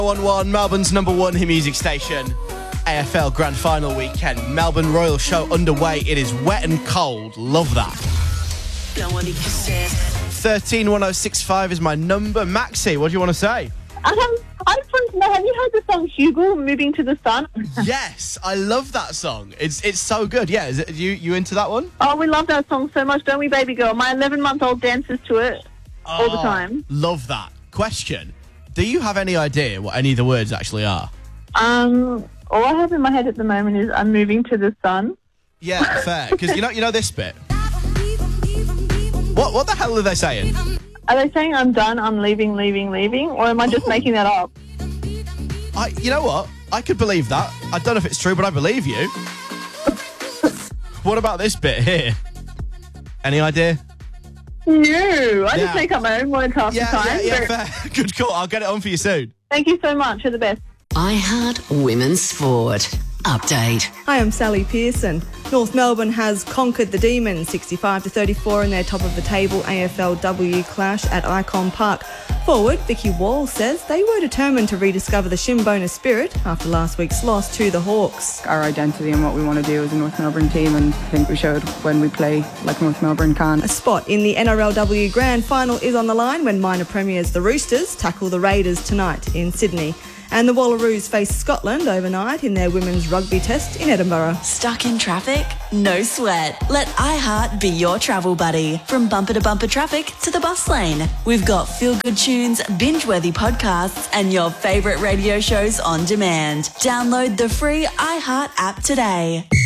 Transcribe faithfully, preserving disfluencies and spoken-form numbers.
one one, Melbourne's number one hit music station. A F L Grand Final weekend. Melbourne Royal Show underway. It is wet and cold. Love that. thirteen one oh six five is my number. Maxie, what do you want to say? Um, I just want to know, have you heard the song Hugo, Moving to the Sun? Yes, I love that song. It's it's so good. Yeah, is it you you into that one? Oh, we love that song so much, don't we, baby girl? My eleven-month-old dances to it all the Oh, time. Love that. Question, do you have any idea what any of the words actually are? Um, all I have in my head at the moment is I'm moving to the sun. Yeah, fair. Because you know you know this bit. What what the hell are they saying? Are they saying I'm done, I'm leaving, leaving, leaving? Or am I just Oh. making that up? I you know what? I could believe that. I don't know if it's true, but I believe you. What about this bit here? Any idea? No, I Yeah. just make up my own words half Yeah, the time. yeah, yeah, but fair. Good call. I'll get it on for you soon. Thank you so much. You're the best. iHeart Women's Sport. Update. Hi, I'm Sally Pearson. North Melbourne has conquered the Demons sixty-five to thirty-four in their top of the table A F L W clash at Icon Park. Forward Vicky Wall says they were determined to rediscover the Shinboner spirit after last week's loss to the Hawks. Our identity and what we want to do as a North Melbourne team, and I think we showed when we play like North Melbourne can. A spot in the N R L W Grand Final is on the line when minor premiers the Roosters tackle the Raiders tonight in Sydney. And the Wallaroos face Scotland overnight in their women's rugby test in Edinburgh. Stuck in traffic? No sweat. Let iHeart be your travel buddy. From bumper to bumper traffic to the bus lane. We've got feel-good tunes, binge-worthy podcasts, and your favourite radio shows on demand. Download the free iHeart app today.